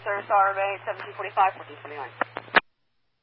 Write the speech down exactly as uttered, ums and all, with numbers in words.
Service R M A seventeen forty-five, fourteen twenty-nine.